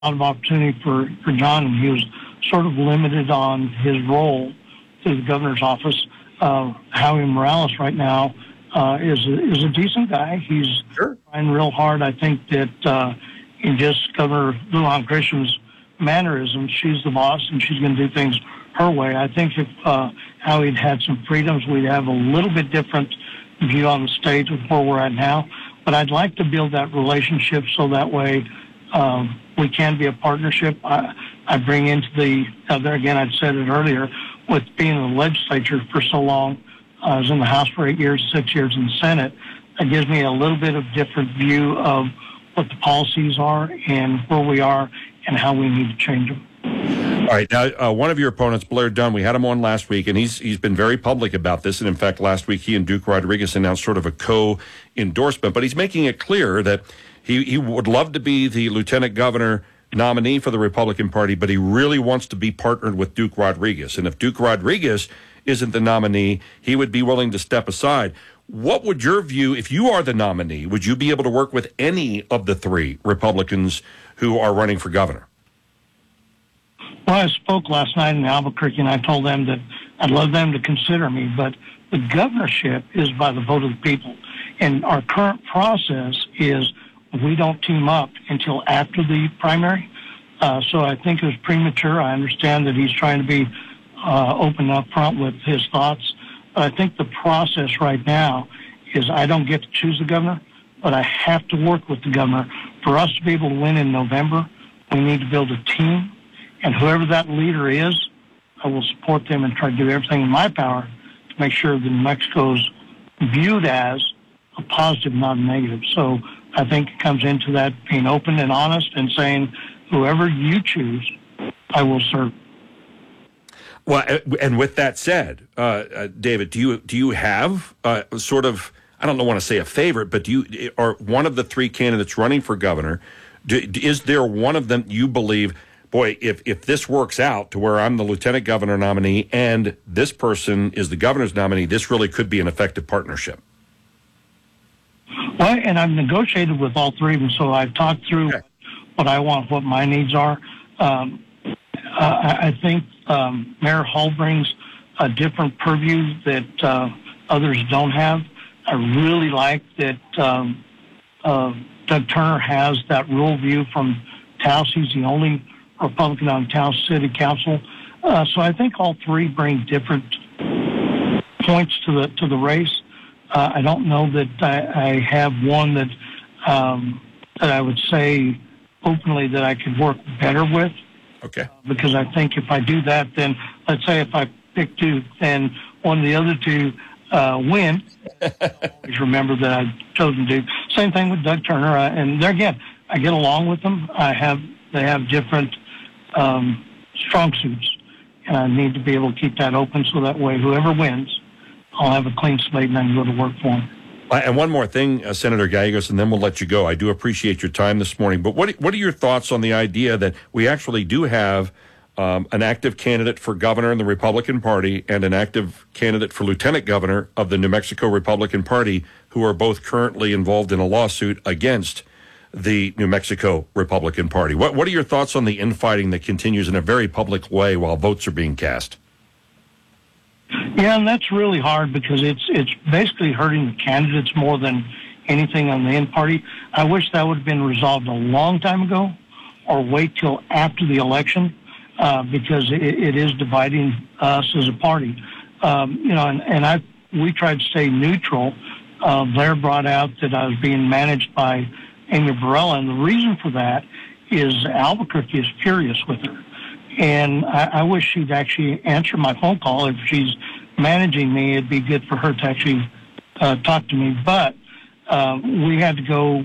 lot of opportunity for John, and he was sort of limited on his role through the governor's office. Howie Morales right now is a decent guy. He's trying real hard. I think that in just Governor Lujan Grisham's mannerisms, she's the boss and she's going to do things her way. I think if Howie'd had some freedoms, we'd have a little bit different view on the state of where we're at now. But I'd like to build that relationship so that way we can be a partnership. I bring into there again, I'd said it earlier, with being in the legislature for so long. I was in the House for 8 years, 6 years in the Senate. That gives me a little bit of different view of what the policies are and where we are and how we need to change them. All right. Now, one of your opponents, Blair Dunn, we had him on last week, and he's been very public about this. And in fact, last week he and Duke Rodriguez announced sort of a co-endorsement. But he's making it clear that he would love to be the lieutenant governor nominee for the Republican Party, but he really wants to be partnered with Duke Rodriguez. And if Duke Rodriguez isn't the nominee, he would be willing to step aside. What would your view, if you are the nominee, would you be able to work with any of the three Republicans who are running for governor? Well, I spoke last night in Albuquerque, and I told them that I'd love them to consider me, but the governorship is by the vote of the people. And our current process is we don't team up until after the primary. So I think it was premature. I understand that he's trying to be open up front with his thoughts. But I think the process right now is I don't get to choose the governor, but I have to work with the governor. For us to be able to win in November, we need to build a team. And whoever that leader is, I will support them and try to do everything in my power to make sure that New Mexico is viewed as a positive, not a negative. So I think it comes into that being open and honest and saying, whoever you choose, I will serve. Well, and with that said, David, do you have sort of, I don't want to say a favorite, but or one of the three candidates running for governor, is there one of them you believe, boy, if this works out to where I'm the lieutenant governor nominee and this person is the governor's nominee, this really could be an effective partnership? Well, and I've negotiated with all three of them, so I've talked through what I want, what my needs are. I think Mayor Hall brings a different purview that others don't have. I really like that Doug Turner has that rural view from Taos. He's the only Republican on Taos City Council. So I think all three bring different points to the race. I don't know that I have one that I would say openly that I could work better with. Okay. Because I think if I do that, then let's say if I pick Duke, then one of the other two win. Always remember that I've chosen Duke. Same thing with Doug Turner, and there again, I get along with them. They have different strong suits, and I need to be able to keep that open so that way whoever wins, I'll have a clean slate and I can go to work for them. And one more thing, Senator Gallegos, and then we'll let you go. I do appreciate your time this morning. But what are your thoughts on the idea that we actually do have an active candidate for governor in the Republican Party and an active candidate for lieutenant governor of the New Mexico Republican Party who are both currently involved in a lawsuit against the New Mexico Republican Party? What are your thoughts on the infighting that continues in a very public way while votes are being cast? Yeah, and that's really hard because it's basically hurting the candidates more than anything on the end party. I wish that would have been resolved a long time ago or wait till after the election because it is dividing us as a party. We tried to stay neutral. Blair brought out that I was being managed by Amy Barella, and the reason for that is Albuquerque is furious with her. And I wish she'd actually answer my phone call. If she's managing me, it'd be good for her to actually talk to me. But we had to go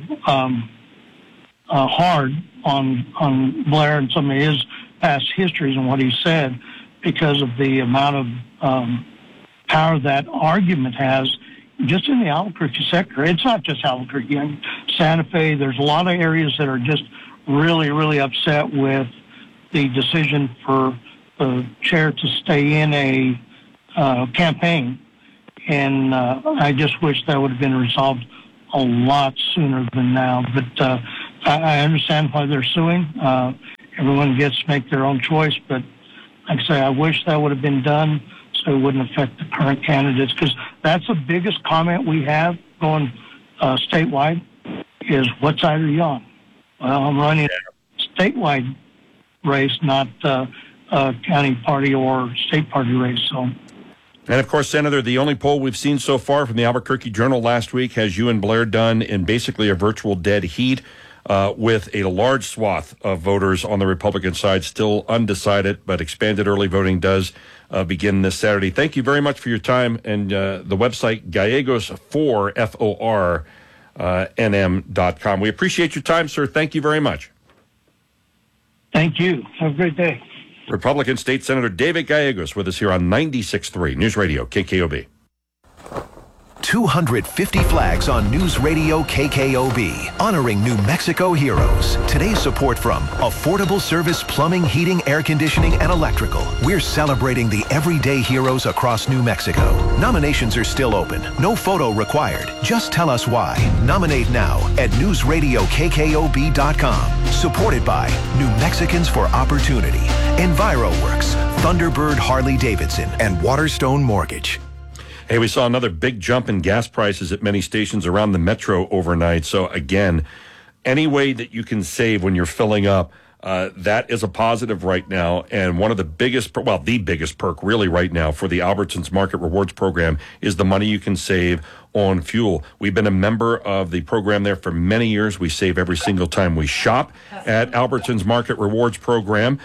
hard on Blair and some of his past histories and what he said because of the amount of power that argument has just in the Albuquerque sector. It's not just Albuquerque. I mean, Santa Fe, there's a lot of areas that are just really, really upset with the decision for the chair to stay in a campaign. And I just wish that would have been resolved a lot sooner than now. But I understand why they're suing. Everyone gets to make their own choice, but like I say, I wish that would have been done so it wouldn't affect the current candidates, because that's the biggest comment we have going statewide is, what side are you on? Well, I'm running a statewide race, not a county party or state party race. So. And, of course, Senator, the only poll we've seen so far from the Albuquerque Journal last week has you and Blair Dunn in basically a virtual dead heat, with a large swath of voters on the Republican side still undecided, but expanded early voting does begin this Saturday. Thank you very much for your time, and the website gallegos4FORNM.com. We appreciate your time, sir. Thank you very much. Thank you. Have a great day. Republican State Senator David Gallegos with us here on 96.3 News Radio KKOB. 250 flags on News Radio KKOB, honoring New Mexico heroes. Today's support from Affordable Service Plumbing, Heating, Air Conditioning, and Electrical. We're celebrating the everyday heroes across New Mexico. Nominations are still open. No photo required. Just tell us why. Nominate now at newsradiokkkob.com. Supported by New Mexicans for Opportunity, EnviroWorks, Thunderbird Harley-Davidson, and Waterstone Mortgage. Hey, we saw another big jump in gas prices at many stations around the metro overnight. So again, any way that you can save when you're filling up, that is a positive right now. And one of the biggest, the biggest perk really right now for the Albertsons Market Rewards Program is the money you can save on fuel. We've been a member of the program there for many years. We save every single time we shop at Albertsons Market Rewards Program.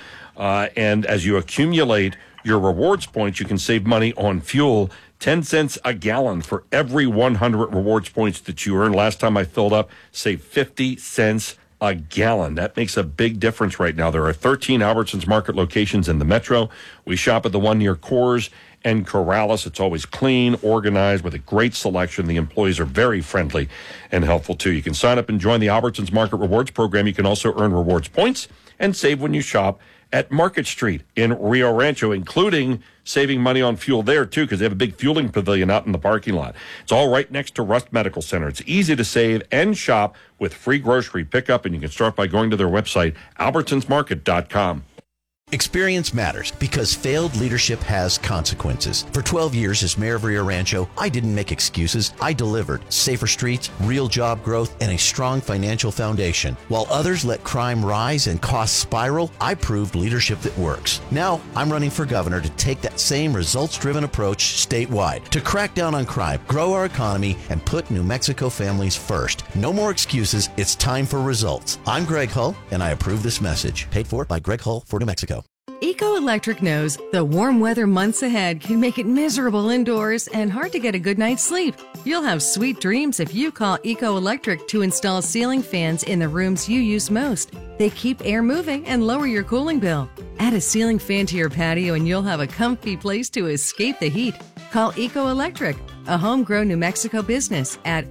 And as you accumulate your rewards points, you can save money on fuel. 10 cents a gallon for every 100 rewards points that you earn. Last time I filled up, save 50 cents a gallon. That makes a big difference right now. There are 13 Albertsons Market locations in the metro. We shop at the one near Coors and Corrales. It's always clean, organized, with a great selection. The employees are very friendly and helpful, too. You can sign up and join the Albertsons Market Rewards Program. You can also earn rewards points and save when you shop at Market Street in Rio Rancho, including saving money on fuel there, too, because they have a big fueling pavilion out in the parking lot. It's all right next to Rust Medical Center. It's easy to save and shop with free grocery pickup, and you can start by going to their website, albertsonsmarket.com. Experience matters because failed leadership has consequences. For 12 years as mayor of Rio Rancho, I didn't make excuses. I delivered safer streets, real job growth, and a strong financial foundation. While others let crime rise and costs spiral, I proved leadership that works. Now, I'm running for governor to take that same results-driven approach statewide, to crack down on crime, grow our economy, and put New Mexico families first. No more excuses. It's time for results. I'm Greg Hull, and I approve this message. Paid for by Greg Hull for New Mexico. Eco Electric knows the warm weather months ahead can make it miserable indoors and hard to get a good night's sleep. You'll have sweet dreams if you call Eco Electric to install ceiling fans in the rooms you use most. They keep air moving and lower your cooling bill. Add a ceiling fan to your patio and you'll have a comfy place to escape the heat. Call Eco Electric, a homegrown New Mexico business, at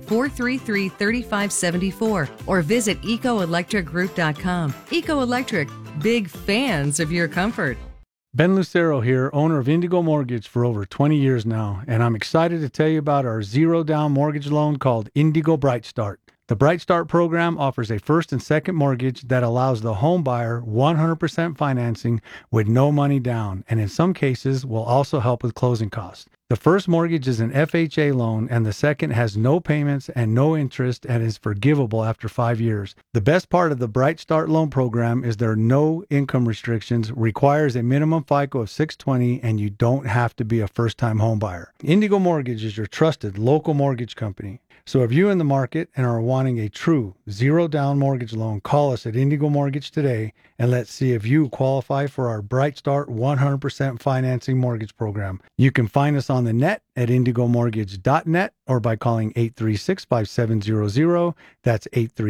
433-3574 or visit ecoelectricgroup.com. Eco Electric, big fans of your comfort. Ben Lucero here, owner of Indigo Mortgage for over 20 years now, and I'm excited to tell you about our zero-down mortgage loan called Indigo Bright Start. The Bright Start program offers a first and second mortgage that allows the home buyer 100% financing with no money down, and in some cases will also help with closing costs. The first mortgage is an FHA loan, and the second has no payments and no interest and is forgivable after 5 years. The best part of the Bright Start loan program is there are no income restrictions, requires a minimum FICO of 620, and you don't have to be a first-time home buyer. Indigo Mortgage is your trusted local mortgage company. So if you're in the market and are wanting a true zero-down mortgage loan, call us at Indigo Mortgage today, and let's see if you qualify for our Bright Start 100% financing mortgage program. You can find us on the net at indigomortgage.net or by calling 836-5700. That's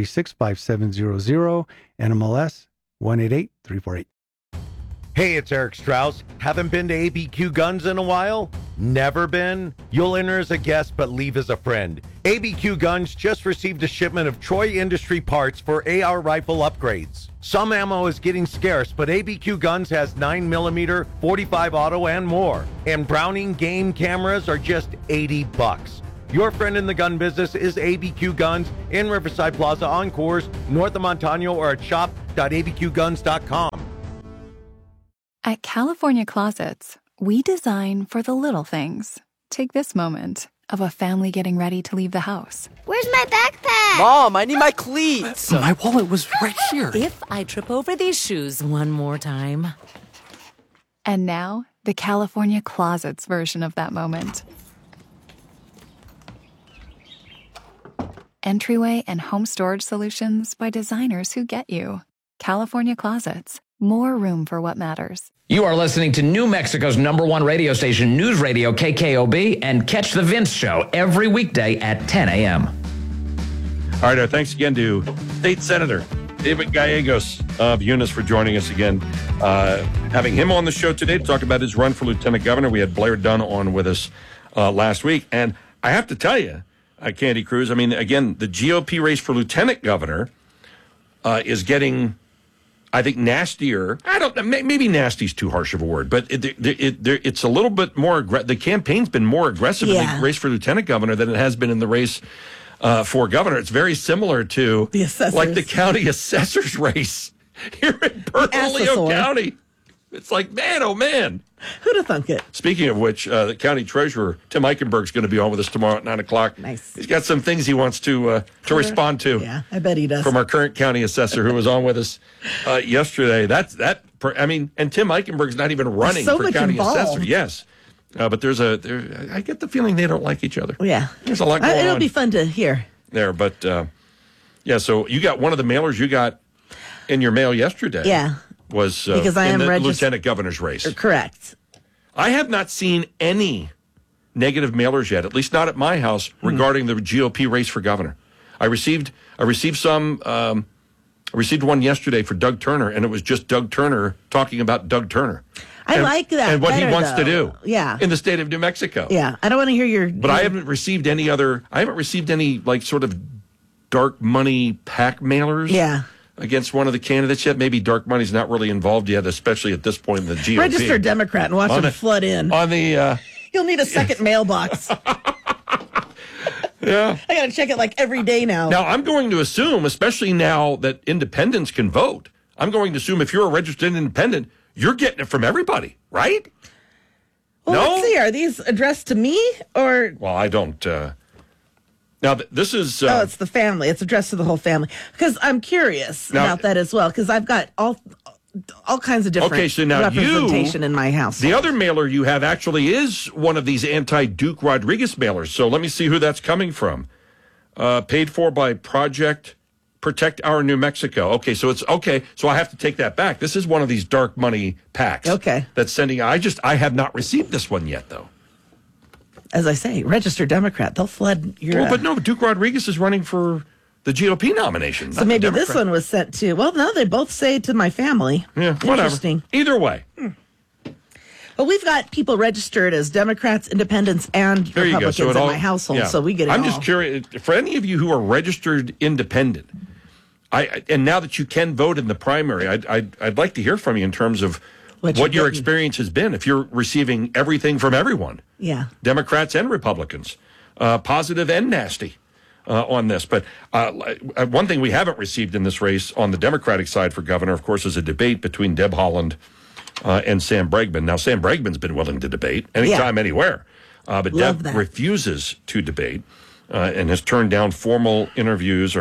836-5700, NMLS 188348. Hey, it's Eric Strauss. Haven't been to ABQ Guns in a while? Never been? You'll enter as a guest but leave as a friend. ABQ Guns just received a shipment of Troy Industry parts for AR rifle upgrades. Some ammo is getting scarce, but ABQ Guns has 9mm, 45 auto, and more. And Browning game cameras are just $80. Your friend in the gun business is ABQ Guns in Riverside Plaza on Coors, north of Montano, or at shop.abqguns.com. At California Closets, we design for the little things. Take this moment of a family getting ready to leave the house. Where's my backpack? Mom, I need my cleats. My wallet was right here. If I trip over these shoes one more time. And now, the California Closets version of that moment. Entryway and home storage solutions by designers who get you. California Closets. More room for what matters. You are listening to New Mexico's #1 radio station, News Radio KKOB, and catch The Vince Show every weekday at 10 a.m. All right, our thanks again to State Senator David Gallegos of Eunice for joining us again. Having him on the show today to talk about his run for lieutenant governor. We had Blair Dunn on with us last week. And I have to tell you, Candy Cruz, I mean, again, the GOP race for lieutenant governor is getting, I think, nastier. I don't know, maybe nasty's too harsh of a word, but it's a little bit more, the campaign's been more aggressive in the race for lieutenant governor than it has been in the race for governor. It's very similar to like the county assessor's race here in Bernalillo County. It's like, man, oh man. Who'd have thunk it? Speaking of which, the county treasurer, Tim Eichenberg's going to be on with us tomorrow at 9 o'clock. Nice. He's got some things he wants to respond to. Yeah, I bet he does. From our current county assessor who was on with us yesterday. And Tim Eichenberg's not even running for county assessor. Yes. But I get the feeling they don't like each other. Yeah. There's a lot going on. It'll be fun to hear. There, but so you got one of the mailers you got in your mail yesterday. Yeah. Was because I am in the lieutenant governor's race. Correct. I have not seen any negative mailers yet, at least not at my house, regarding the GOP race for governor. I received one yesterday for Doug Turner, and it was just Doug Turner talking about Doug Turner. I like that. And what he wants to do in the state of New Mexico. Yeah. I don't want to hear your... But I haven't received any like sort of dark money PAC mailers. Yeah. Against one of the candidates yet. Maybe dark money's not really involved yet, especially at this point in the GOP. Register Democrat and watch them flood in. You'll need a second mailbox. Yeah. I got to check it like every day now. Now, I'm going to assume, especially now that independents can vote, I'm going to assume if you're a registered independent, you're getting it from everybody, right? Well, no? Let's see. Are these addressed to me or... Well, I don't... Now, this is... it's the family. It's addressed to the whole family. Because I'm curious about that as well, because I've got all kinds of different representation in my house. The other mailer you have actually is one of these anti-Duke Rodriguez mailers. So let me see who that's coming from. Paid for by Project Protect Our New Mexico. Okay, so I have to take that back. This is one of these dark money PACs. Okay. That's sending... I have not received this one yet, though. As I say, register Democrat. They'll flood your... Well, but no, Duke Rodriguez is running for the GOP nomination. So maybe this one was sent to... Well, no, they both say to my family. Yeah, whatever. Interesting. Either way. Well, we've got people registered as Democrats, Independents, and Republicans in my household, so we get it all. I'm just curious, for any of you who are registered independent, and now that you can vote in the primary, I'd like to hear from you in terms of what your experience has been, if you're receiving everything from everyone. Yeah. Democrats and Republicans, positive and nasty on this. But one thing we haven't received in this race on the Democratic side for governor, of course, is a debate between Deb Haaland and Sam Bregman. Now, Sam Bregman's been willing to debate anytime, anywhere. But Deb refuses to debate and has turned down formal invitations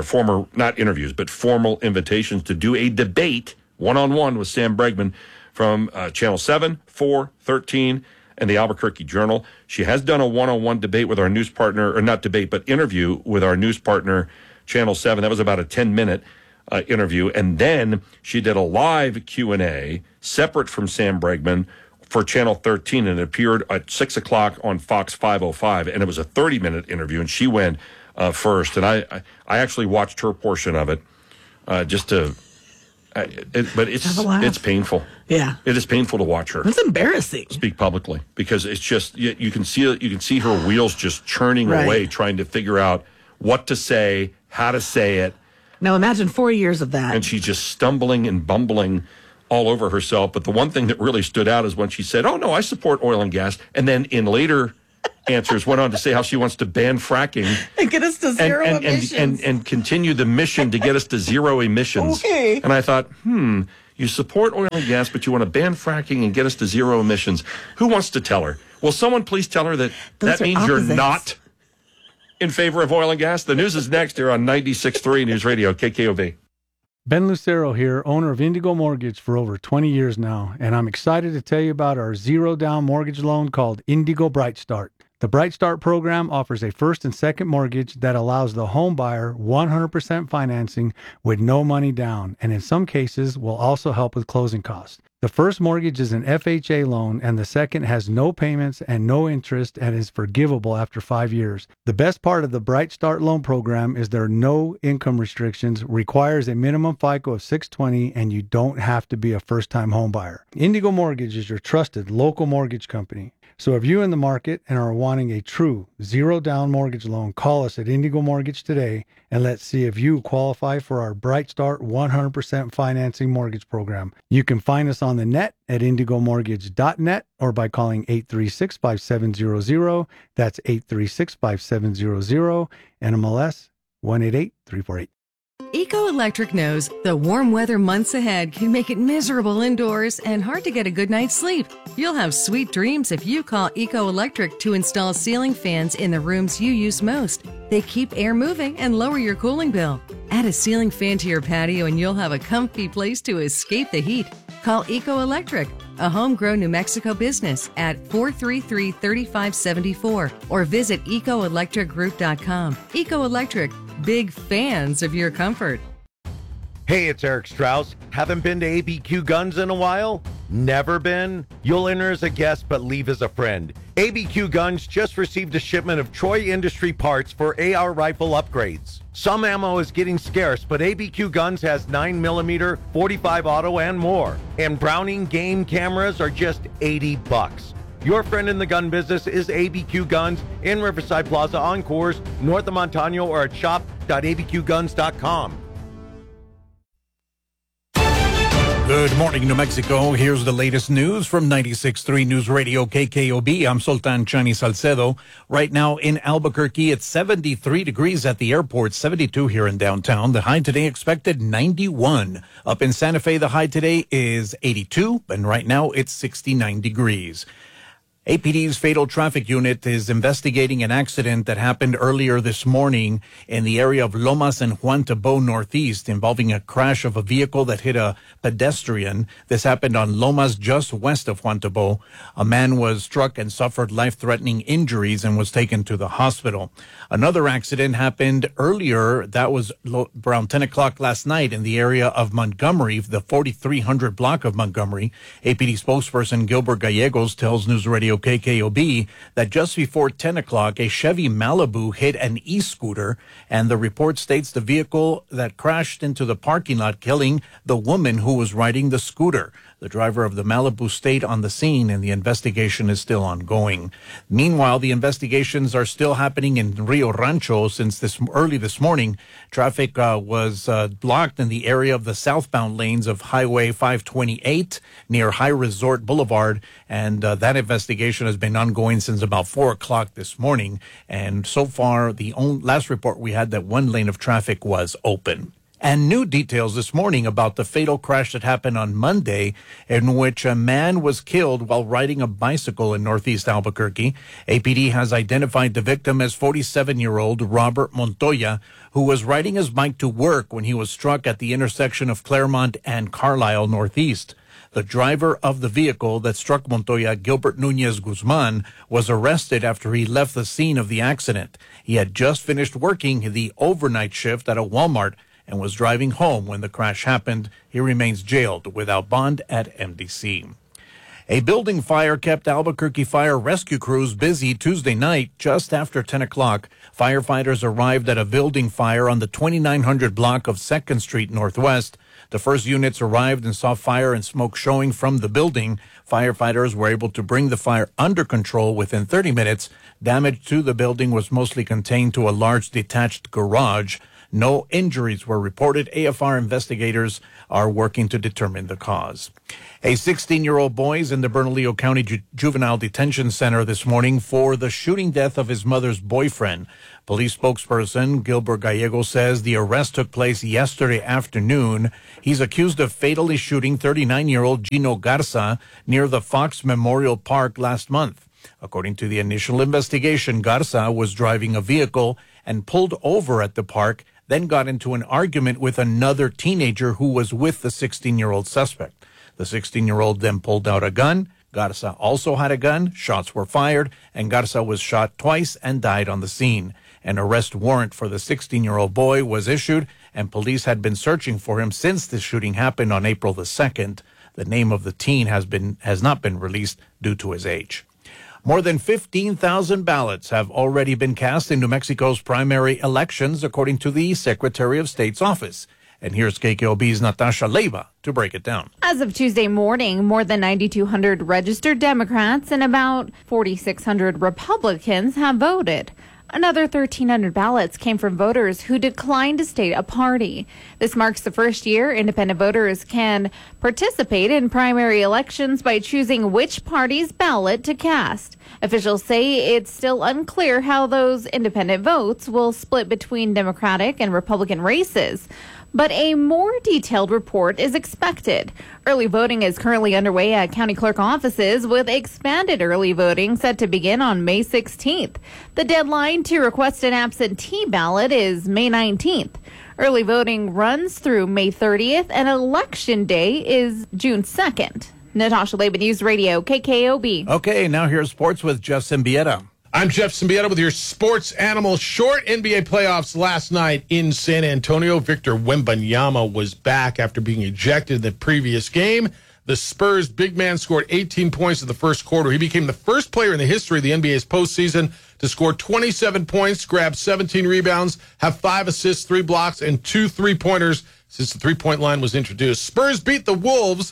to do a debate one-on-one with Sam Bregman from Channel 7, 4, 13, and the Albuquerque Journal. She has done a one-on-one debate with our news partner, or not debate, but interview with our news partner, Channel 7. That was about a 10-minute interview. And then she did a live Q&A separate from Sam Bregman for Channel 13, and it appeared at 6 o'clock on Fox 505. And it was a 30-minute interview, and she went first. And I actually watched her portion of it just to... but it's painful. Yeah, it is painful to watch her. It's embarrassing. Speak publicly, because it's just you can see her wheels just churning away, trying to figure out what to say, how to say it. Now imagine 4 years of that, and she's just stumbling and bumbling all over herself. But the one thing that really stood out is when she said, "Oh no, I support oil and gas," and then in later answers went on to say how she wants to ban fracking and get us to zero emissions. And continue the mission to get us to zero emissions. Okay. And I thought, you support oil and gas, but you want to ban fracking and get us to zero emissions. Who wants to tell her? Will someone please tell her that that means you're not in favor of oil and gas? The news is next here on 96.3 News Radio, KKOB. Ben Lucero here, owner of Indigo Mortgage for over 20 years now, and I'm excited to tell you about our zero-down mortgage loan called Indigo Bright Start. The Bright Start program offers a first and second mortgage that allows the home buyer 100% financing with no money down, and in some cases will also help with closing costs. The first mortgage is an FHA loan, and the second has no payments and no interest and is forgivable after 5 years. The best part of the Bright Start loan program is there are no income restrictions, requires a minimum FICO of 620, and you don't have to be a first-time home buyer. Indigo Mortgage is your trusted local mortgage company. So if you're in the market and are wanting a true zero-down mortgage loan, call us at Indigo Mortgage today, and let's see if you qualify for our Bright Start 100% financing mortgage program. You can find us on the net at indigomortgage.net or by calling 836-5700. That's 836-5700, NMLS 188348. Eco Electric knows the warm weather months ahead can make it miserable indoors and hard to get a good night's sleep. You'll have sweet dreams if you call Eco Electric to install ceiling fans in the rooms you use most. They keep air moving and lower your cooling bill. Add a ceiling fan to your patio and you'll have a comfy place to escape the heat. Call Eco Electric, a homegrown New Mexico business, at 433-3574 or visit ecoelectricgroup.com. Eco Electric, big fans of your comfort. Hey, it's Eric Strauss. Haven't been to ABQ Guns in a while? Never been? You'll enter as a guest but leave as a friend. ABQ Guns just received a shipment of Troy Industry parts for AR rifle upgrades. Some ammo is getting scarce, but ABQ Guns has 9mm, 45 auto, and more. And Browning game cameras are just $80. Your friend in the gun business is ABQ Guns in Riverside Plaza on Coors, north of Montano, or at shop.abqguns.com. Good morning, New Mexico. Here's the latest news from 96.3 News Radio KKOB. I'm Sultan Chani Salcedo. Right now in Albuquerque, it's 73 degrees at the airport, 72 here in downtown. The high today expected 91. Up in Santa Fe, the high today is 82, and right now it's 69 degrees. APD's Fatal Traffic Unit is investigating an accident that happened earlier this morning in the area of Lomas and Juan Tabo Northeast involving a crash of a vehicle that hit a pedestrian. This happened on Lomas just west of Juan Tabo. A man was struck and suffered life-threatening injuries and was taken to the hospital. Another accident happened earlier. That was around 10 o'clock last night in the area of Montgomery, the 4300 block of Montgomery. APD spokesperson Gilbert Gallegos tells News Radio KKOB that just before 10 o'clock, a Chevy Malibu hit an e-scooter, and the report states the vehicle that crashed into the parking lot, killing the woman who was riding the scooter. The driver of the Malibu stayed on the scene, and the investigation is still ongoing. Meanwhile, the investigations are still happening in Rio Rancho since early this morning. Traffic was blocked in the area of the southbound lanes of Highway 528 near High Resort Boulevard, and that investigation has been ongoing since about 4 o'clock this morning. And so far, the last report we had that one lane of traffic was open. And new details this morning about the fatal crash that happened on Monday, in which a man was killed while riding a bicycle in northeast Albuquerque. APD has identified the victim as 47-year-old Robert Montoya, who was riding his bike to work when he was struck at the intersection of Claremont and Carlisle Northeast. The driver of the vehicle that struck Montoya, Gilbert Nunez Guzman, was arrested after he left the scene of the accident. He had just finished working the overnight shift at a Walmart and was driving home when the crash happened. He remains jailed without bond at MDC. A building fire kept Albuquerque fire rescue crews busy Tuesday night. Just after 10 o'clock, firefighters arrived at a building fire on the 2900 block of 2nd Street Northwest. The first units arrived and saw fire and smoke showing from the building. Firefighters were able to bring the fire under control within 30 minutes. Damage to the building was mostly contained to a large detached garage. No injuries were reported. AFR investigators are working to determine the cause. A 16-year-old boy is in the Bernalillo County Juvenile Detention Center this morning for the shooting death of his mother's boyfriend. Police spokesperson Gilbert Gallego says the arrest took place yesterday afternoon. He's accused of fatally shooting 39-year-old Gino Garza near the Fox Memorial Park last month. According to the initial investigation, Garza was driving a vehicle and pulled over at the park, then got into an argument with another teenager who was with the 16-year-old suspect. The 16-year-old then pulled out a gun. Garza also had a gun. Shots were fired, and Garza was shot twice and died on the scene. An arrest warrant for the 16-year-old boy was issued, and police had been searching for him since the shooting happened on April the 2nd. The name of the teen has not been released due to his age. More than 15,000 ballots have already been cast in New Mexico's primary elections, according to the Secretary of State's office. And here's KKOB's Natasha Leiva to break it down. As of Tuesday morning, more than 9,200 registered Democrats and about 4,600 Republicans have voted. Another 1,300 ballots came from voters who declined to state a party. This marks the first year independent voters can participate in primary elections by choosing which party's ballot to cast. Officials say it's still unclear how those independent votes will split between Democratic and Republican races, but a more detailed report is expected. Early voting is currently underway at county clerk offices, with expanded early voting set to begin on May 16th. The deadline to request an absentee ballot is May 19th. Early voting runs through May 30th, and Election Day is June 2nd. Natasha Leiva, News Radio, KKOB. Okay, now here's sports with Jeff Symbieta. I'm Jeff Symbieta with your sports animal. Short NBA playoffs last night in San Antonio. Victor Wembanyama was back after being ejected in the previous game. The Spurs big man scored 18 points in the first quarter. He became the first player in the history of the NBA's postseason to score 27 points, grab 17 rebounds, have 5 assists, 3 blocks, and 2 3-pointers since the three-point line was introduced. Spurs beat the Wolves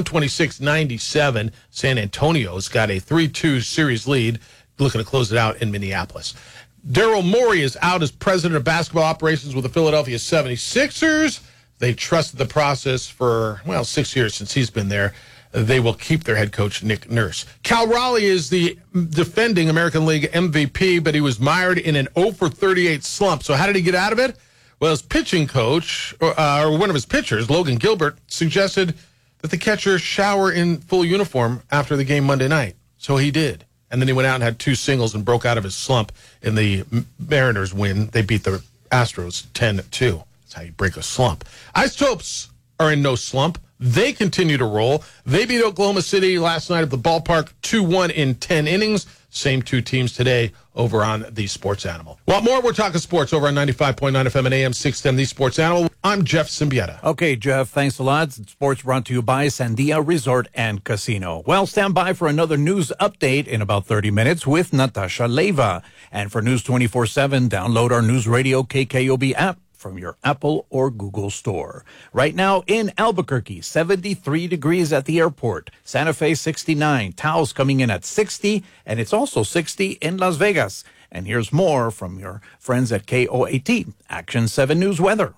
126-97. San Antonio's got a 3-2 series lead, looking to close it out in Minneapolis. Daryl Morey is out as president of basketball operations with the Philadelphia 76ers. They trusted the process for, 6 years since he's been there. They will keep their head coach, Nick Nurse. Cal Raleigh is the defending American League MVP, but he was mired in an 0-for-38 slump. So how did he get out of it? Well, his pitching coach, or one of his pitchers, Logan Gilbert, suggested that the catcher shower in full uniform after the game Monday night. So he did. And then he went out and had 2 singles and broke out of his slump in the Mariners win. They beat the Astros 10-2. That's how you break a slump. Isotopes are in no slump. They continue to roll. They beat Oklahoma City last night at the ballpark 2-1 in 10 innings. Same 2 teams today over on the Sports Animal. Want more? We're talking sports over on 95.9 FM and AM 610, the Sports Animal. I'm Jeff Symbieta. Okay, Jeff, thanks a lot. Sports brought to you by Sandia Resort and Casino. Well, stand by for another news update in about 30 minutes with Natasha Leiva. And for News 24/7, download our News Radio KKOB app from your Apple or Google store. Right now in Albuquerque, 73 degrees at the airport. Santa Fe, 69. Taos coming in at 60. And it's also 60 in Las Vegas. And here's more from your friends at KOAT, Action 7 News Weather.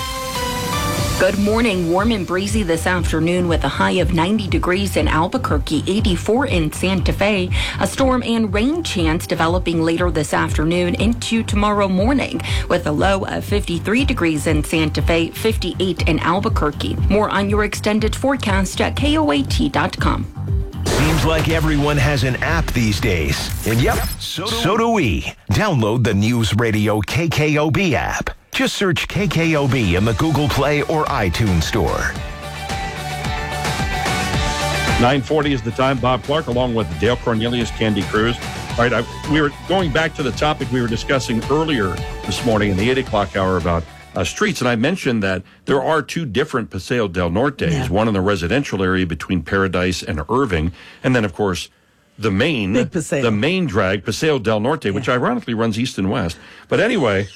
Good morning. Warm and breezy this afternoon with a high of 90 degrees in Albuquerque, 84 in Santa Fe. A storm and rain chance developing later this afternoon into tomorrow morning with a low of 53 degrees in Santa Fe, 58 in Albuquerque. More on your extended forecast at KOAT.com. Seems like everyone has an app these days. And yep, so do we. Download the News Radio KKOB app. Just search KKOB in the Google Play or iTunes Store. 9:40 is the time. Bob Clark, along with Dale Cornelius, Candy Cruz. All right, we were going back to the topic we were discussing earlier this morning in the 8 o'clock hour about streets, and I mentioned that there are 2 different Paseo del Nortes, one in the residential area between Paradise and Irving, and then, of course, the main drag, Paseo del Norte, which ironically runs east and west. But anyway...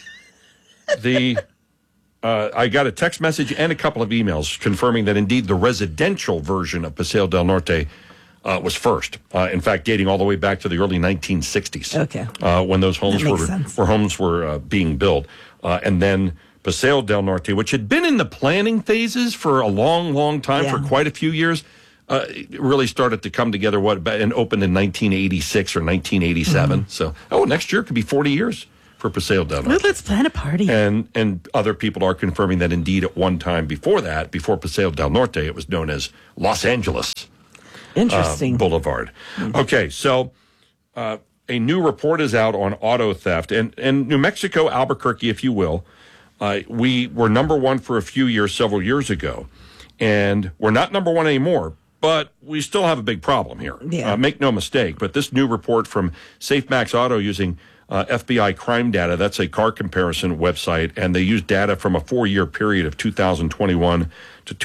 I got a text message and a couple of emails confirming that indeed the residential version of Paseo del Norte was first. In fact, dating all the way back to the early 1960s. Okay. When those homes were being built. And then Paseo del Norte, which had been in the planning phases for a long, long time, for quite a few years, it really started to come together and opened in 1986 or 1987. So, next year could be 40 years for Paseo del Norte. Well, let's plan a party. And other people are confirming that indeed at one time before Paseo del Norte, it was known as Los Angeles Boulevard. Okay, so a new report is out on auto theft. And New Mexico, Albuquerque, if you will, we were number one for a few years, several years ago. And we're not number one anymore, but we still have a big problem here. Yeah. Make no mistake. But this new report from SafeMax Auto using FBI crime data, that's a car comparison website, and they use data from a 4-year period of 2021 to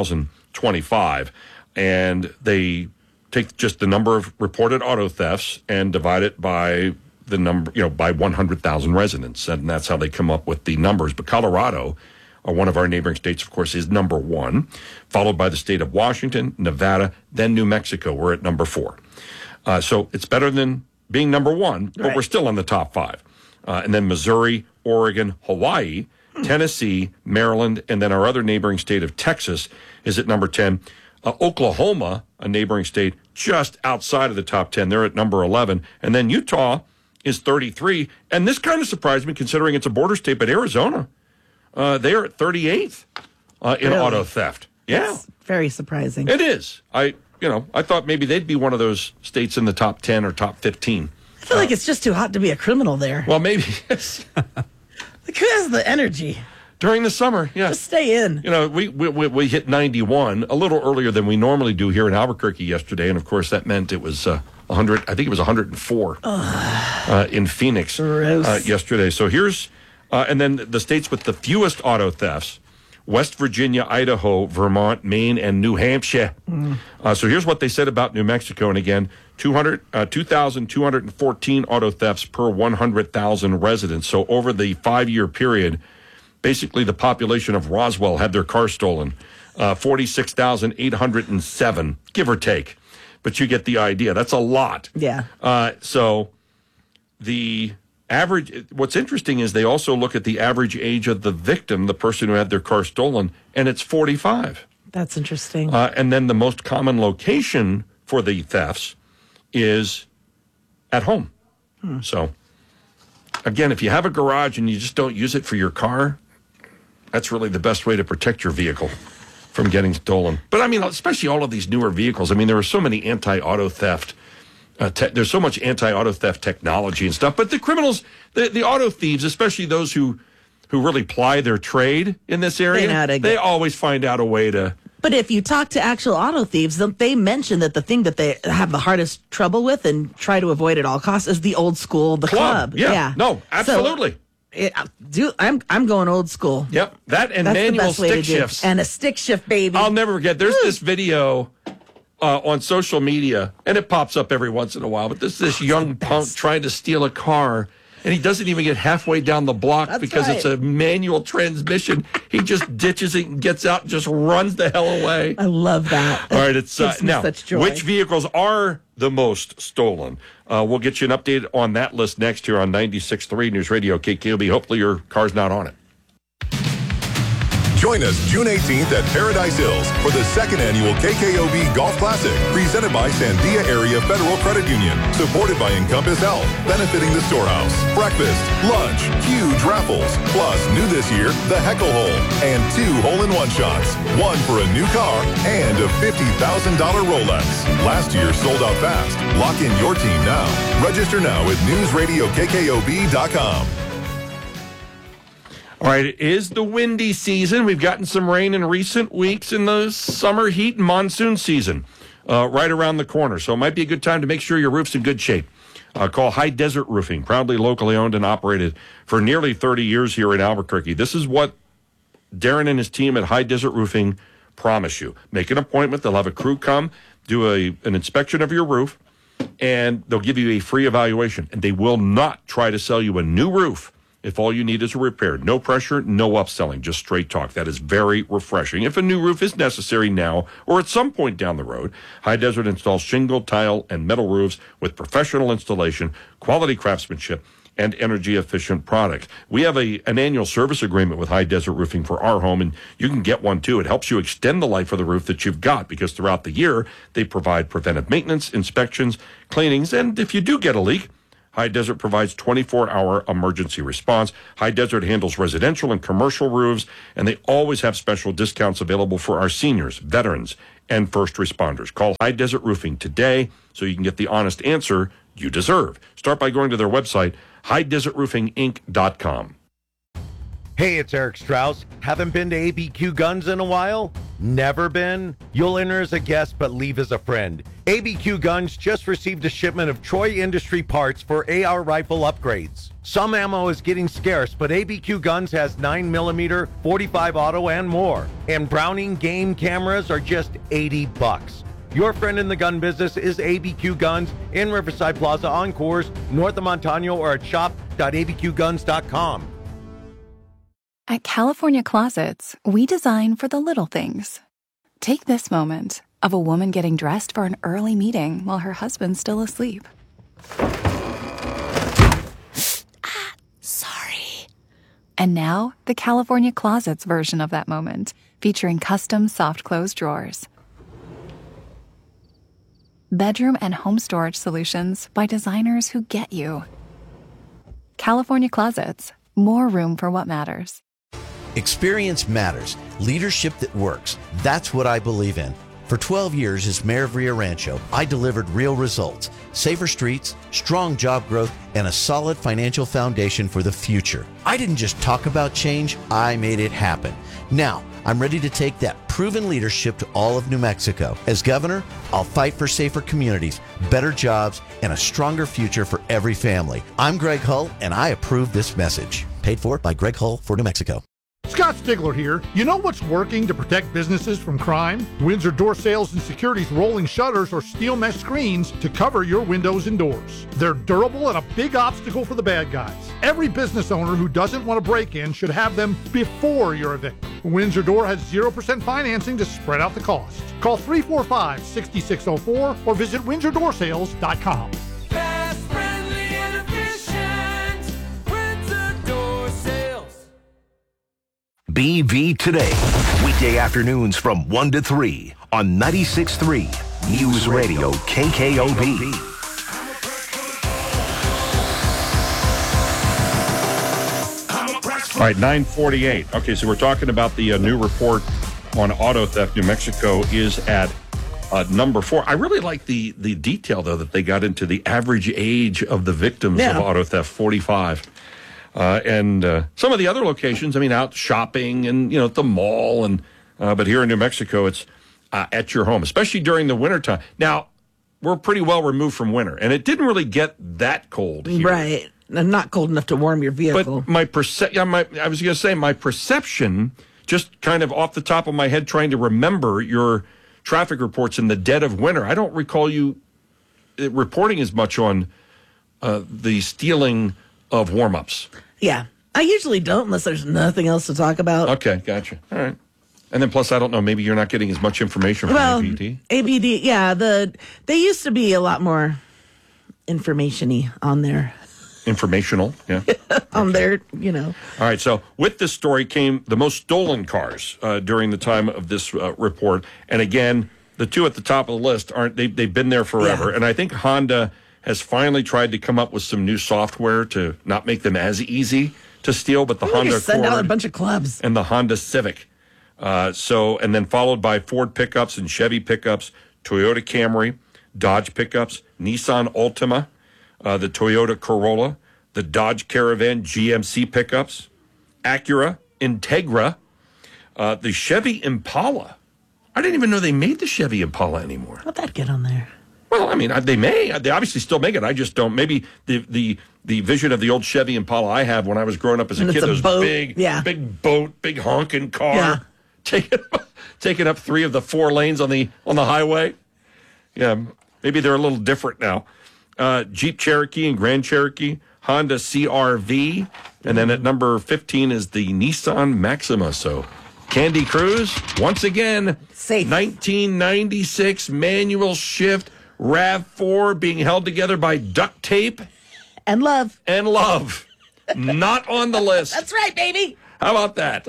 2025. And they take just the number of reported auto thefts and divide it by the number, by 100,000 residents. And that's how they come up with the numbers. But Colorado, one of our neighboring states, of course, is number one, followed by the state of Washington, Nevada, then New Mexico. We're at number 4. So it's better than being number one, but we're still in the top 5. And then Missouri, Oregon, Hawaii, Tennessee, Maryland, and then our other neighboring state of Texas is at number 10. Oklahoma, a neighboring state, just outside of the top 10. They're at number 11. And then Utah is 33. And this kind of surprised me considering it's a border state, but Arizona, they're at 38th in auto theft. Yeah. That's very surprising. It is. I thought maybe they'd be one of those states in the top 10 or top 15. I feel like it's just too hot to be a criminal there. Well, maybe. Like, who has the energy? During the summer, yeah. Just stay in. We hit 91 a little earlier than we normally do here in Albuquerque yesterday. And, of course, that meant it was 100. I think it was 104 in Phoenix yesterday. So here's, and then the states with the fewest auto thefts: West Virginia, Idaho, Vermont, Maine, and New Hampshire. So here's what they said about New Mexico. And again, 2,214 auto thefts per 100,000 residents. So over the 5-year period, basically the population of Roswell had their car stolen. 46,807, give or take. But you get the idea. That's a lot. Yeah. So the average, what's interesting is they also look at the average age of the victim, the person who had their car stolen, and it's 45. That's interesting. And then the most common location for the thefts is at home. So, again, if you have a garage and you just don't use it for your car, that's really the best way to protect your vehicle from getting stolen. But, I mean, especially all of these newer vehicles. I mean, there are so many anti-auto theft there's so much anti-auto theft technology and stuff, but the criminals, the auto thieves, especially those who really ply their trade in this area, they always find out a way to. But if you talk to actual auto thieves, they mention that the thing that they have the hardest trouble with and try to avoid at all costs is the old school, the club. Yeah. No, absolutely. So, I'm going old school. Yep, that and that's manual stick shifts and a stick shift, baby. I'll never forget. There's this video on social media, and it pops up every once in a while. But this young punk trying to steal a car, and he doesn't even get halfway down the block because it's a manual transmission. He just ditches it and gets out and just runs the hell away. I love that. All right, it's now which vehicles are the most stolen? We'll get you an update on that list next here on 96.3 News Radio KKOB. Hopefully your car's not on it. Join us June 18th at Paradise Hills for the 2nd annual KKOB Golf Classic, presented by Sandia Area Federal Credit Union, supported by Encompass Health, benefiting the Storehouse. Breakfast, lunch, huge raffles, plus new this year, the Heckle Hole, and 2 hole-in-one shots, 1 for a new car and a $50,000 Rolex. Last year sold out fast. Lock in your team now. Register now at newsradiokkob.com. All right, it is the windy season. We've gotten some rain in recent weeks in the summer heat and monsoon season right around the corner. So it might be a good time to make sure your roof's in good shape. Call High Desert Roofing, proudly locally owned and operated for nearly 30 years here in Albuquerque. This is what Darren and his team at High Desert Roofing promise you. Make an appointment. They'll have a crew come, do an inspection of your roof, and they'll give you a free evaluation. And they will not try to sell you a new roof if all you need is a repair. No pressure, no upselling, just straight talk. That is very refreshing. If a new roof is necessary now or at some point down the road, High Desert installs shingle, tile, and metal roofs with professional installation, quality craftsmanship, and energy-efficient products. We have an annual service agreement with High Desert Roofing for our home, and you can get one too. It helps you extend the life of the roof that you've got, because throughout the year, they provide preventive maintenance, inspections, cleanings, and if you do get a leak, High Desert provides 24-hour emergency response. High Desert handles residential and commercial roofs, and they always have special discounts available for our seniors, veterans, and first responders. Call High Desert Roofing today so you can get the honest answer you deserve. Start by going to their website, highdesertroofinginc.com. Hey, it's Eric Strauss. Haven't been to ABQ Guns in a while? Never been? You'll enter as a guest but leave as a friend. ABQ Guns just received a shipment of Troy Industry parts for AR rifle upgrades. Some ammo is getting scarce, but ABQ Guns has 9mm, 45 auto, and more. And Browning game cameras are just $80. Your friend in the gun business is ABQ Guns in Riverside Plaza on Coors, north of Montano, or at shop.abqguns.com. At California Closets, we design for the little things. Take this moment of a woman getting dressed for an early meeting while her husband's still asleep. Sorry. And now, the California Closets version of that moment, featuring custom soft close drawers. Bedroom and home storage solutions by designers who get you. California Closets, more room for what matters. Experience matters. Leadership that works. That's what I believe in. For 12 years as mayor of Rio Rancho, I delivered real results, safer streets, strong job growth, and a solid financial foundation for the future. I didn't just talk about change, I made it happen. Now, I'm ready to take that proven leadership to all of New Mexico. As governor, I'll fight for safer communities, better jobs, and a stronger future for every family. I'm Greg Hull, and I approve this message. Paid for by Greg Hull for New Mexico. Scott Stigler here. You know what's working to protect businesses from crime? Windsor Door Sales and Security's rolling shutters or steel mesh screens to cover your windows and doors. They're durable and a big obstacle for the bad guys. Every business owner who doesn't want to break in should have them before you're a victim. Windsor Door has 0% financing to spread out the cost. Call 345-6604 or visit WindsorDoorSales.com. BV Today, weekday afternoons from 1 to 3 on 96.3 News Radio KKOB. All right, 9:48. Okay, so we're talking about the new report on auto theft. New Mexico is at number 4. I really like the detail, though, that they got into the average age of the victims of auto theft, 45. And some of the other locations, I mean, out shopping and, at the mall. But here in New Mexico, it's at your home, especially during the wintertime. Now, we're pretty well removed from winter, and it didn't really get that cold here. Right. Not cold enough to warm your vehicle. But my perception, just kind of off the top of my head, trying to remember your traffic reports in the dead of winter, I don't recall you reporting as much on the stealing of warm-ups. Yeah. I usually don't unless there's nothing else to talk about. Okay, gotcha. All right. And then plus, I don't know, maybe you're not getting as much information from ABD. ABD, yeah. They used to be a lot more information-y on there. Informational, yeah. On there, All right, so with this story came the most stolen cars during the time of this report. And again, the two at the top of the list, they've been there forever. Yeah. And I think Honda has finally tried to come up with some new software to not make them as easy to steal, but the Honda Accord send out a bunch of clubs and the Honda Civic. And then followed by Ford pickups and Chevy pickups, Toyota Camry, Dodge pickups, Nissan Altima, the Toyota Corolla, the Dodge Caravan GMC pickups, Acura, Integra, the Chevy Impala. I didn't even know they made the Chevy Impala anymore. How'd that get on there? Well, I mean, they may. They obviously still make it. I just don't. Maybe the vision of the old Chevy Impala I have when I was growing up as a kid, those big boat, big honking car, taking up 3 of the 4 lanes on the highway. Yeah, maybe they're a little different now. Jeep Cherokee and Grand Cherokee, Honda CR-V, and then at number 15 is the Nissan Maxima. So, Candy Cruz, once again, safe. 1996 manual shift RAV4 being held together by duct tape. And love. And love. Not on the list. That's right, baby. How about that?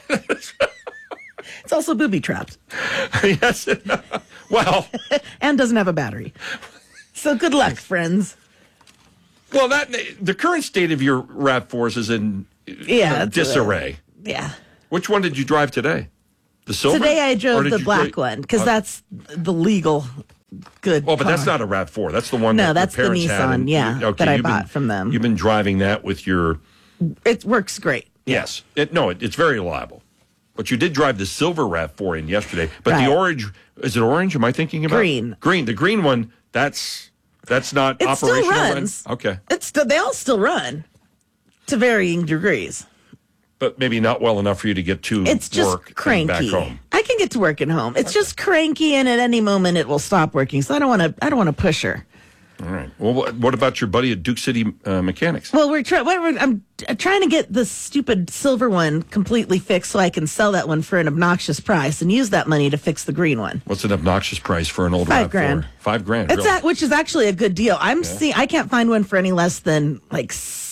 It's also booby-trapped. Yes. Well. And doesn't have a battery. So good luck, friends. Well, the current state of your RAV4s is in disarray. Yeah. Which one did you drive today? The silver? Today I drove the black one because that's the legal good Well, but car. that's not a RAV4. That's the one that that's the parents had. Nissan, that I bought from them. You've been driving that with your... It works great. Yes. It's very reliable. But you did drive the silver RAV4 in yesterday. But Right. the orange, is it orange? Am I thinking about? Green. Green. The green one, that's not It operational. still runs. Okay. They all still run to varying degrees. But maybe not well enough for you to get to It's just work cranky. and back home. I can get to work and home. It's just cranky, and at any moment it will stop working. So I don't want to push her. All right. Well, what about your buddy at Duke City Mechanics? Well, I'm trying to get the stupid silver one completely fixed so I can sell that one for an obnoxious price and use that money to fix the green one. What's an obnoxious price for an old RAV4? $5,000. $5,000. It's really? which is actually a good deal. I can't find one for any less than like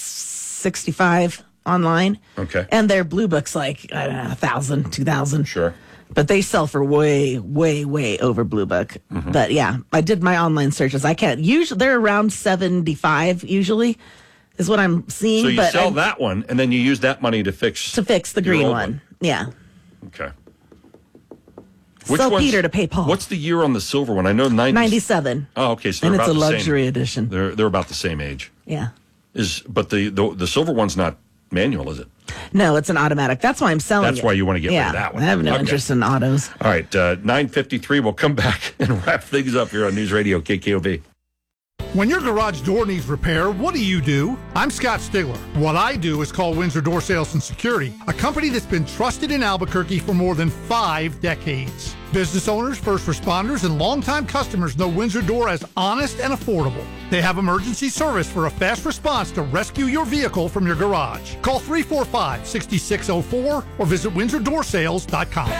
$65 online. Okay. And their blue book's like, I don't know, $1,000, $2,000. Sure. But they sell for way, way, way over Blue Book. Mm-hmm. But yeah, I did my online searches. I can't. Usually they're around 75. Usually, is what I'm seeing. So you but sell that one, and then you use that money to fix the green one. Yeah. Okay. Sell Peter to pay Paul. What's the year on the silver one? I know 97. Oh, okay. So and they're it's about a the luxury same. edition. They're about the same age. Yeah. But the silver one's not manual, is it? No, it's an automatic. That's why I'm selling it. That's why you want to get rid of that one. I have no interest in autos. All right, 9:53. We'll come back and wrap things up here on News Radio KKOB. When your garage door needs repair, what do? I'm Scott Stigler. What I do is call Windsor Door Sales and Security, a company that's been trusted in Albuquerque for more than 5 decades. Business owners, first responders, and longtime customers know Windsor Door as honest and affordable. They have emergency service for a fast response to rescue your vehicle from your garage. Call 345-6604 or visit WindsorDoorSales.com.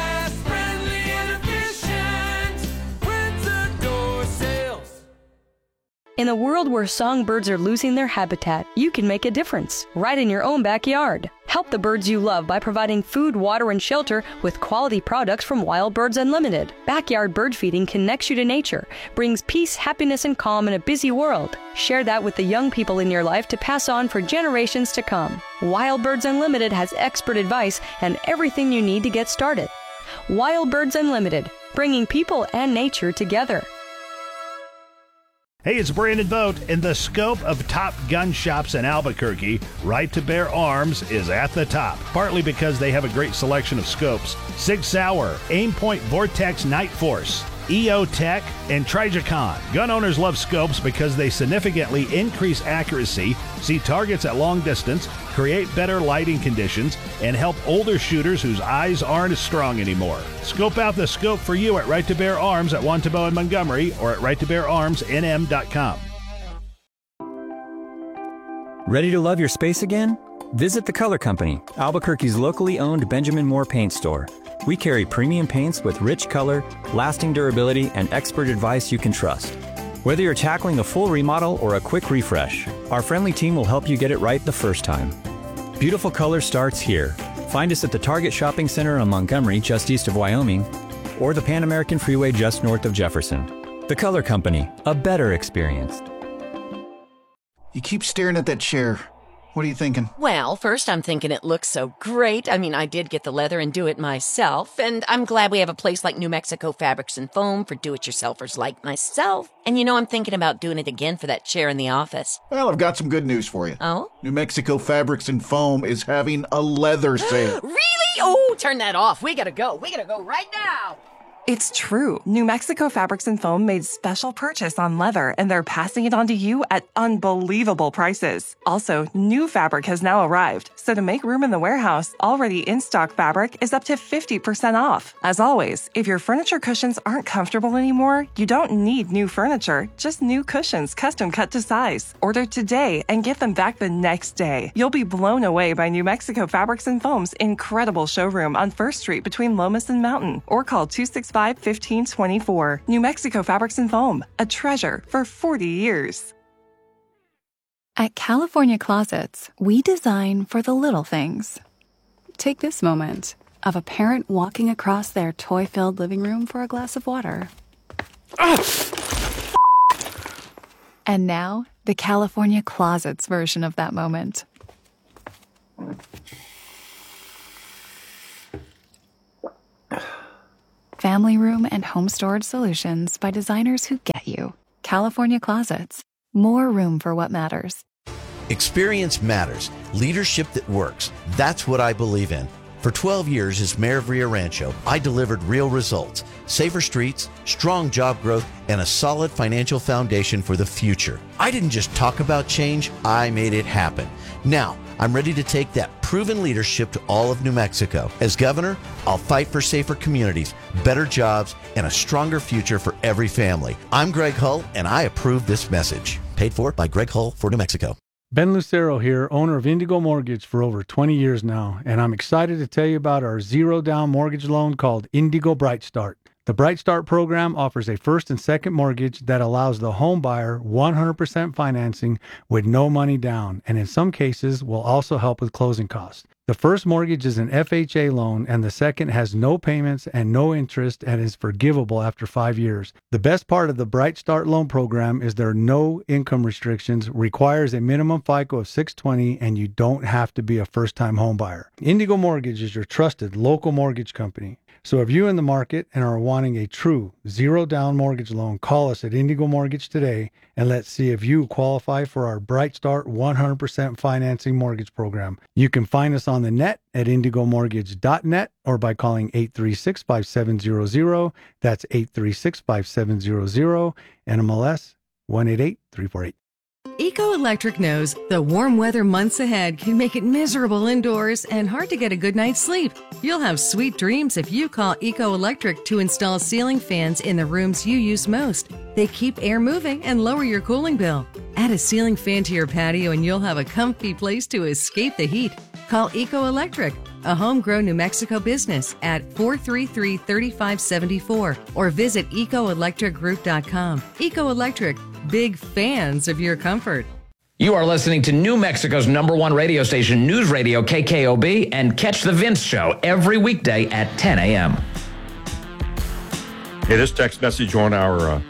In a world where songbirds are losing their habitat, you can make a difference right in your own backyard. Help the birds you love by providing food, water, and shelter with quality products from Wild Birds Unlimited. Backyard bird feeding connects you to nature, brings peace, happiness, and calm in a busy world. Share that with the young people in your life to pass on for generations to come. Wild Birds Unlimited has expert advice and everything you need to get started. Wild Birds Unlimited, bringing people and nature together. Hey, it's Brandon Vogt. In the scope of top gun shops in Albuquerque, Right to Bear Arms is at the top, partly because they have a great selection of scopes. Sig Sauer, Aimpoint Vortex Night Force, EO Tech, and Trijicon. Gun owners love scopes because they significantly increase accuracy, see targets at long distance, create better lighting conditions, and help older shooters whose eyes aren't as strong anymore. Scope out the scope for you at Right to Bear Arms at Wantabo and Montgomery or at righttobeararmsnm.com. Ready to love your space again? Visit The Color Company, Albuquerque's locally owned Benjamin Moore paint store. We carry premium paints with rich color, lasting durability, and expert advice you can trust. Whether you're tackling a full remodel or a quick refresh, our friendly team will help you get it right the first time. Beautiful color starts here. Find us at the Target Shopping Center on Montgomery, just east of Wyoming, or the Pan American Freeway just north of Jefferson. The Color Company, a better experience. You keep staring at that chair. What are you thinking? Well, first I'm thinking it looks so great. I mean, I did get the leather and do it myself, and I'm glad we have a place like New Mexico Fabrics and Foam for do-it-yourselfers like myself. And I'm thinking about doing it again for that chair in the office. Well, I've got some good news for you. Oh? New Mexico Fabrics and Foam is having a leather sale. Really? Oh, turn that off. We gotta go. We gotta go right now. It's true. New Mexico Fabrics and Foam made special purchase on leather, and they're passing it on to you at unbelievable prices. Also, new fabric has now arrived, so to make room in the warehouse, already in-stock fabric is up to 50% off. As always, if your furniture cushions aren't comfortable anymore, you don't need new furniture, just new cushions custom cut to size. Order today and get them back the next day. You'll be blown away by New Mexico Fabrics and Foam's incredible showroom on 1st Street between Lomas and Mountain, or call 265-1524. New Mexico Fabrics and Foam, a treasure for 40 years. At California Closets, we design for the little things. Take this moment of a parent walking across their toy-filled living room for a glass of water. And now, the California Closets version of that moment. Family room and home storage solutions by designers who get you. California Closets. More room for what matters. Experience matters. Leadership that works. That's what I believe in. For 12 years as mayor of Rio Rancho, I delivered real results. Safer streets, strong job growth, and a solid financial foundation for the future. I didn't just talk about change, I made it happen. Now, I'm ready to take that proven leadership to all of New Mexico. As governor, I'll fight for safer communities, better jobs, and a stronger future for every family. I'm Greg Hull, and I approve this message. Paid for by Greg Hull for New Mexico. Ben Lucero here, owner of Indigo Mortgage for over 20 years now, and I'm excited to tell you about our zero-down mortgage loan called Indigo Bright Start. The Bright Start program offers a first and second mortgage that allows the home buyer 100% financing with no money down, and in some cases will also help with closing costs. The first mortgage is an FHA loan, and the second has no payments and no interest and is forgivable after 5 years. The best part of the Bright Start loan program is there are no income restrictions, requires a minimum FICO of 620, and you don't have to be a first-time home buyer. Indigo Mortgage is your trusted local mortgage company. So if you're in the market and are wanting a true zero-down mortgage loan, call us at Indigo Mortgage today, and let's see if you qualify for our Bright Start 100% financing mortgage program. You can find us on the net at indigomortgage.net or by calling 836-5700. That's 836-5700, NMLS 188348. Eco Electric knows the warm weather months ahead can make it miserable indoors and hard to get a good night's sleep. You'll have sweet dreams if you call Eco Electric to install ceiling fans in the rooms you use most. They keep air moving and lower your cooling bill. Add a ceiling fan to your patio and you'll have a comfy place to escape the heat. Call Eco Electric, a homegrown New Mexico business, at 433-3574 or visit ecoelectricgroup.com. Eco Electric, big fans of your comfort. You are listening to New Mexico's #1 radio station, News Radio KKOB, and catch The Vince Show every weekday at 10 a.m. Hey, this text message on our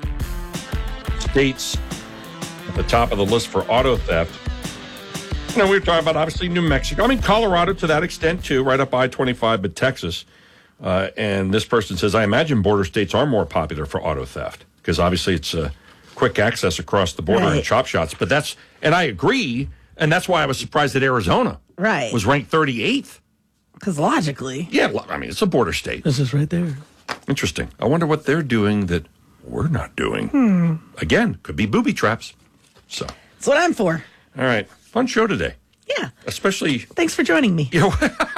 states at the top of the list for auto theft. You know, we were talking about, obviously, New Mexico. I mean, Colorado to that extent, too, right up I-25, but Texas. And this person says, I imagine border states are more popular for auto theft because, obviously, it's quick access across the border and chop shots. But that's, and I agree, and that's why I was surprised that Arizona was ranked 38th. Because logically. Yeah, I mean, it's a border state. This is right there. Interesting. I wonder what they're doing that we're not doing. Again, could be booby traps. So that's what I'm for. All right. Fun show today. Yeah. Especially. Thanks for joining me. You know,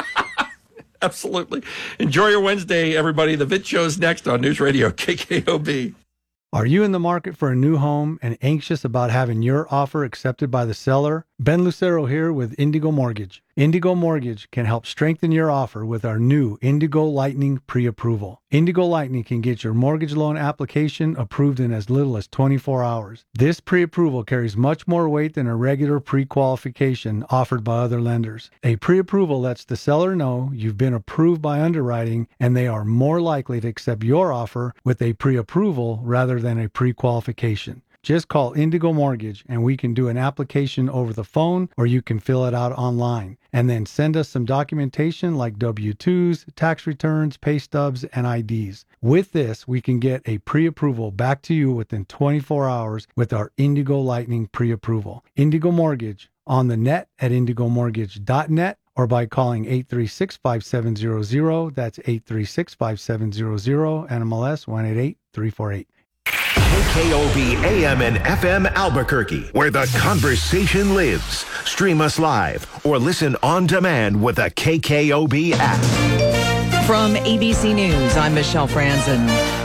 absolutely. Enjoy your Wednesday, everybody. The Vince Show is next on News Radio KKOB. Are you in the market for a new home and anxious about having your offer accepted by the seller? Ben Lucero here with Indigo Mortgage. Indigo Mortgage can help strengthen your offer with our new Indigo Lightning pre-approval. Indigo Lightning can get your mortgage loan application approved in as little as 24 hours. This pre-approval carries much more weight than a regular pre-qualification offered by other lenders. A pre-approval lets the seller know you've been approved by underwriting and they are more likely to accept your offer with a pre-approval rather than a pre-qualification. Just call Indigo Mortgage and we can do an application over the phone or you can fill it out online. And then send us some documentation like W-2s, tax returns, pay stubs, and IDs. With this, we can get a pre-approval back to you within 24 hours with our Indigo Lightning pre-approval. Indigo Mortgage on the net at indigomortgage.net or by calling 836-5700. That's 836-5700, NMLS 188348. KKOB AM and FM Albuquerque, where the conversation lives. Stream us live or listen on demand with the KKOB app. From ABC News, I'm Michelle Franzen.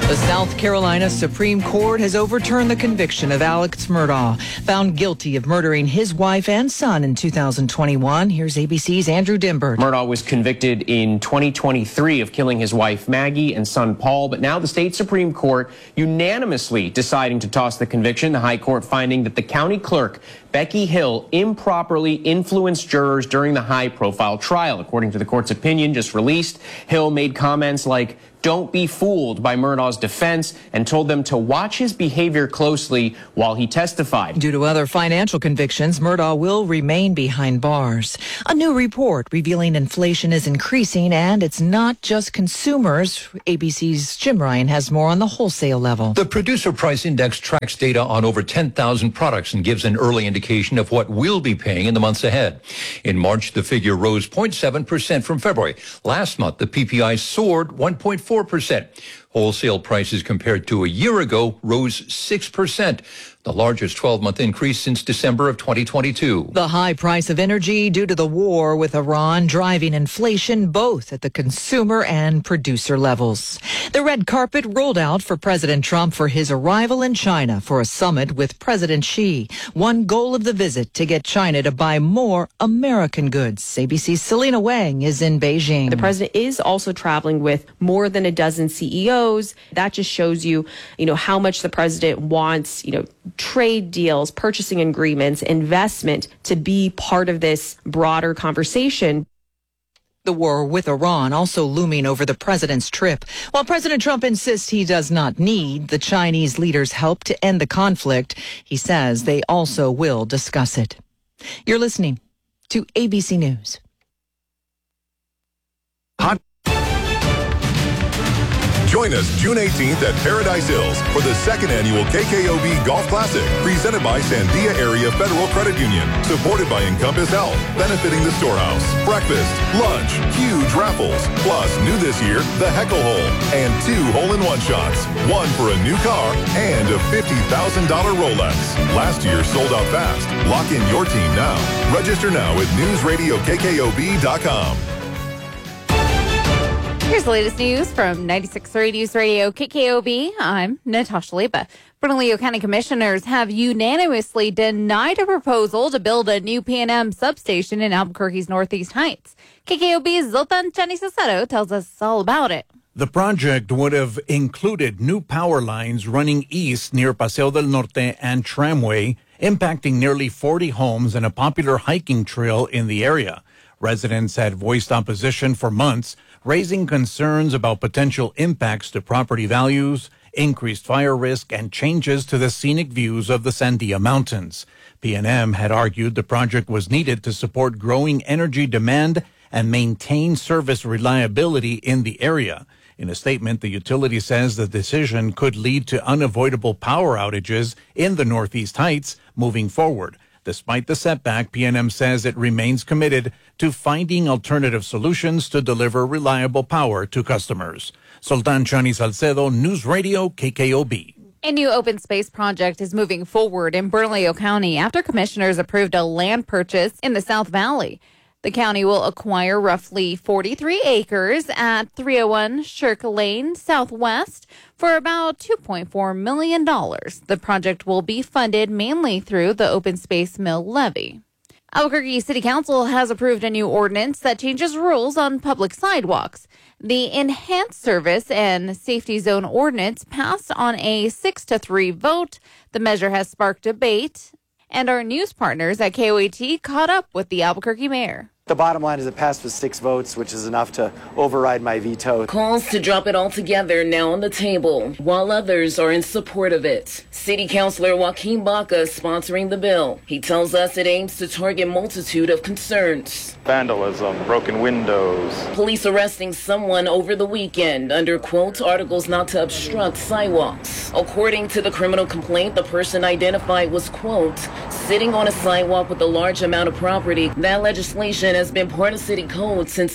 The South Carolina Supreme Court has overturned the conviction of Alex Murdaugh, found guilty of murdering his wife and son in 2021. Here's ABC's Andrew Dimbert. Murdaugh was convicted in 2023 of killing his wife Maggie and son Paul, but now the state Supreme Court unanimously deciding to toss the conviction. The High Court finding that the county clerk, Becky Hill, improperly influenced jurors during the high-profile trial. According to the court's opinion just released, Hill made comments like, "Don't be fooled" by Murdaugh's defense, and told them to watch his behavior closely while he testified. Due to other financial convictions, Murdaugh will remain behind bars. A new report revealing inflation is increasing, and it's not just consumers. ABC's Jim Ryan has more on the wholesale level. The Producer Price Index tracks data on over 10,000 products and gives an early indication of what we'll be paying in the months ahead. In March, the figure rose 0.7% from February. Last month, the PPI soared 1.4%. Wholesale prices compared to a year ago rose 6%, the largest 12-month increase since December of 2022. The high price of energy due to the war with Iran driving inflation both at the consumer and producer levels. The red carpet rolled out for President Trump for his arrival in China for a summit with President Xi. One goal of the visit, to get China to buy more American goods. ABC's Selena Wang is in Beijing. The president is also traveling with more than a dozen CEOs. That just shows you, how much the president wants, trade deals, purchasing agreements, investment to be part of this broader conversation. The war with Iran also looming over the president's trip. While President Trump insists he does not need the Chinese leader's help to end the conflict, he says they also will discuss it. You're listening to ABC News. Join us June 18th at Paradise Hills for the second annual KKOB Golf Classic, presented by Sandia Area Federal Credit Union, supported by Encompass Health, benefiting the Storehouse. Breakfast, lunch, huge raffles, plus new this year, the Heckle Hole, and 2 hole-in-one shots, one for a new car and a $50,000 Rolex. Last year sold out fast. Lock in your team now. Register now at newsradiokkob.com. Here's the latest news from 96.3 News Radio KKOB. I'm Natasha Leba. Bernalillo County Commissioners have unanimously denied a proposal to build a new PNM substation in Albuquerque's Northeast Heights. KKOB's Zoltan Chani Salcedo tells us all about it. The project would have included new power lines running east near Paseo del Norte and Tramway, impacting nearly 40 homes and a popular hiking trail in the area. Residents had voiced opposition for months, raising concerns about potential impacts to property values, increased fire risk, and changes to the scenic views of the Sandia Mountains. PNM had argued the project was needed to support growing energy demand and maintain service reliability in the area. In a statement, the utility says the decision could lead to unavoidable power outages in the Northeast Heights moving forward. Despite the setback, PNM says it remains committed to finding alternative solutions to deliver reliable power to customers. Sultan Chani Salcedo, News Radio KKOB. A new open space project is moving forward in Bernalillo County after commissioners approved a land purchase in the South Valley. The county will acquire roughly 43 acres at 301 Shirk Lane Southwest for about $2.4 million. The project will be funded mainly through the Open Space Mill levy. Albuquerque City Council has approved a new ordinance that changes rules on public sidewalks. The Enhanced Service and Safety Zone Ordinance passed on a 6-3 vote. The measure has sparked debate, and our news partners at KOAT caught up with the Albuquerque mayor. The bottom line is it passed with 6 votes, which is enough to override my veto. Calls to drop it all together now on the table, while others are in support of it. City Councilor Joaquin Baca is sponsoring the bill. He tells us it aims to target a multitude of concerns. Vandalism, broken windows. Police arresting someone over the weekend under, quote, articles not to obstruct sidewalks. According to the criminal complaint, the person identified was, quote, sitting on a sidewalk with a large amount of property. That legislation has been part of city code since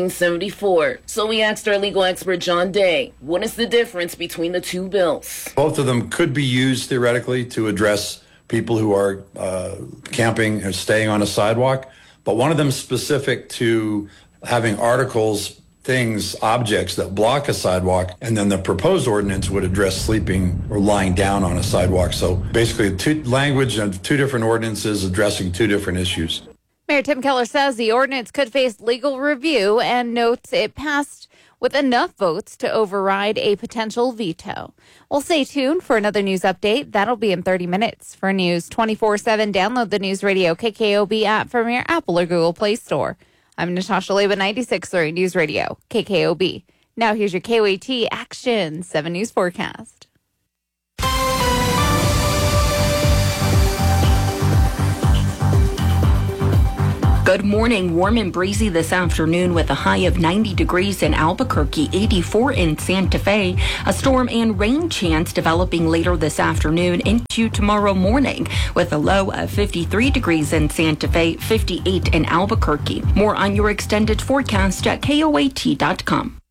1974. So we asked our legal expert, John Day, what is the difference between the two bills? Both of them could be used theoretically to address people who are camping or staying on a sidewalk, but one of them specific to having articles things, objects that block a sidewalk, and then the proposed ordinance would address sleeping or lying down on a sidewalk. So basically, language of two different ordinances addressing two different issues. Mayor Tim Keller says the ordinance could face legal review and notes it passed with enough votes to override a potential veto. Well, stay tuned for another news update. That'll be in 30 minutes. For News 24/7, download the News Radio KKOB app from your Apple or Google Play Store. I'm Natasha Leba, 96.3 News Radio KKOB. Now here's your KOAT Action 7 News forecast. Good morning. Warm and breezy this afternoon with a high of 90 degrees in Albuquerque, 84 in Santa Fe. A storm and rain chance developing later this afternoon into tomorrow morning with a low of 53 degrees in Santa Fe, 58 in Albuquerque. More on your extended forecast at KOAT.com.